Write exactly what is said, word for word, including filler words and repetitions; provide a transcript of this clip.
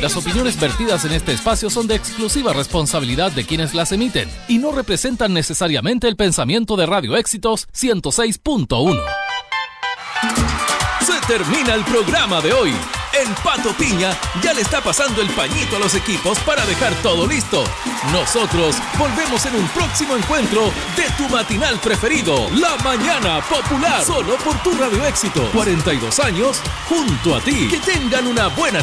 Las opiniones vertidas en este espacio son de exclusiva responsabilidad de quienes las emiten y no representan necesariamente el pensamiento de Radio Éxitos ciento seis punto uno. Se termina el programa de hoy. El Pato Piña ya le está pasando el pañito a los equipos para dejar todo listo. Nosotros volvemos en un próximo encuentro de tu matinal preferido, La Mañana Popular, solo por tu Radio Éxito. cuarenta y dos años junto a ti. Que tengan una buena